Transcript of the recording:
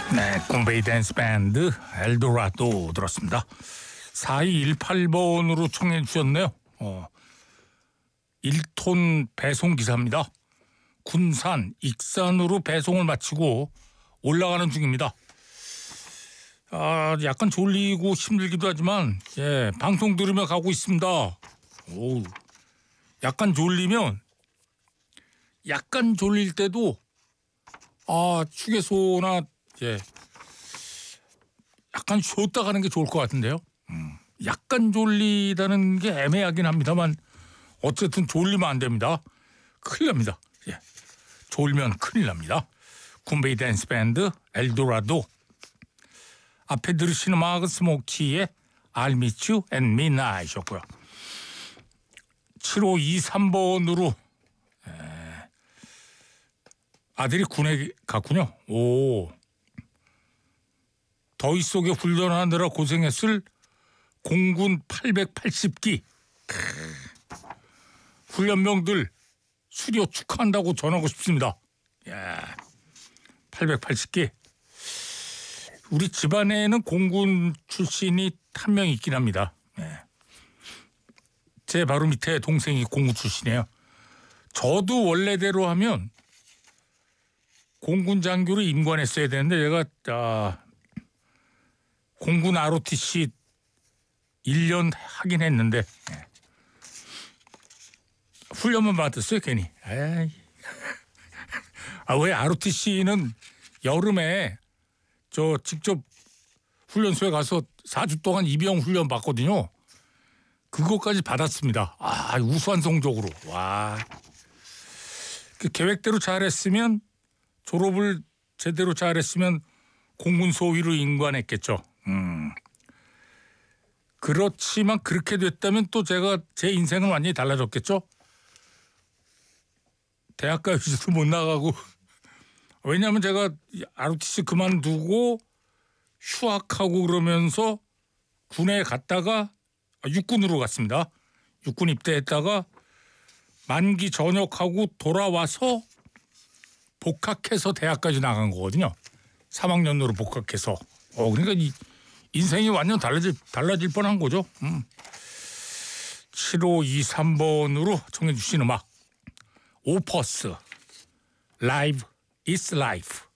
네, 콤베이 댄스 밴드 엘도라도 들었습니다. 4218번으로 청해 주셨네요. 1톤 배송 기사입니다. 군산, 익산으로 배송을 마치고 올라가는 중입니다. 약간 졸리고 힘들기도 하지만 방송 들으며 가고 있습니다. 약간 졸릴 때도 휴게소나 약간 쉬었다 가는 게 좋을 것 같은데요. 약간 졸리다는 게 애매하긴 합니다만 어쨌든 졸리면 안 됩니다. 큰일 납니다. 졸면 큰일 납니다. 콤베이 댄스 밴드 엘도라도, 앞에 들으시는 음악은 스모키의 I'll meet you at midnight이었고요. 7523번으로 아들이 군에 갔군요. 더위 속에 훈련하느라 고생했을 공군 880기 훈련병들 수료 축하한다고 전하고 싶습니다. 880기. 우리 집안에는 공군 출신이 한 명 있긴 합니다. 제 바로 밑에 동생이 공군 출신이에요. 저도 원래대로 하면 공군 장교로 임관했어야 되는데 제가 공군 ROTC 1년 하긴 했는데 훈련만 받았어요 괜히. 왜 ROTC는 여름에 저 직접 훈련소에 가서 4주 동안 입영 훈련 받거든요. 그것까지 받았습니다. 우수한 성적으로. 그 계획대로 잘했으면, 졸업을 제대로 잘했으면 공군 소위로 임관했겠죠. 그렇지만 그렇게 됐다면 또 제 인생은 완전히 달라졌겠죠. 대학가에서도 못 나가고. 왜냐하면 제가 ROTC 그만두고 휴학하고 그러면서 군에 갔다가 육군으로 갔습니다. 육군 입대했다가 만기 전역하고 돌아와서 복학해서 대학까지 나간 거거든요. 3학년으로 복학해서. 그러니까 인생이 완전 달라질 뻔한 거죠. 7523번으로 청해 주신 음악 오퍼스 Live is Life.